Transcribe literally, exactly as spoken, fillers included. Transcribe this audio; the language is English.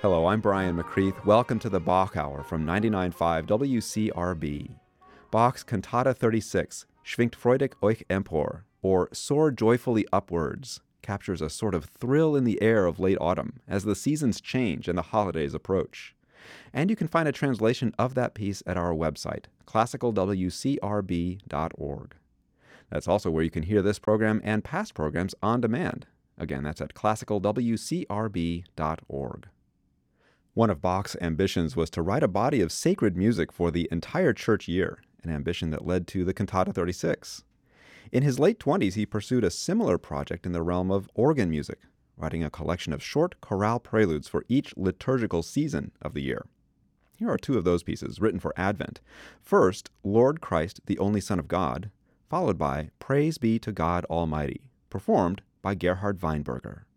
Hello, I'm Brian McCreath. Welcome to the Bach Hour from ninety-nine point five W C R B. Bach's Cantata thirty-six, Schwingt freudig euch empor, or Soar Joyfully Upwards, captures a sort of thrill in the air of late autumn as the seasons change and the holidays approach. And you can find a translation of that piece at our website, classical w c r b dot org. That's also where you can hear this program and past programs on demand. Again, that's at classical w c r b dot org. One of Bach's ambitions was to write a body of sacred music for the entire church year, an ambition that led to the Cantata thirty-six. In his late twenties, he pursued a similar project in the realm of organ music, writing a collection of short chorale preludes for each liturgical season of the year. Here are two of those pieces, written for Advent. First, Lord Christ, the only Son of God, followed by Praise Be to God Almighty, performed by Gerhard Weinberger.